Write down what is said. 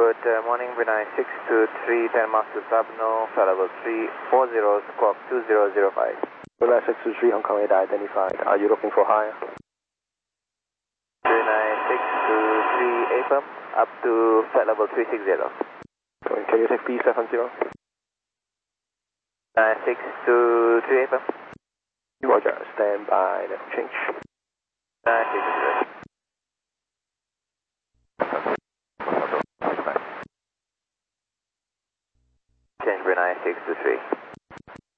Good morning, B9623, 10 miles to Sabno, flight level 340, squawk 2005. B9623, Hong Kong radar identified. Are you looking for higher? B9623, AFM, up to flight level 360. Can you take B70? 9623, AFM. Roger, stand by, level change. 9623. Change for 9623.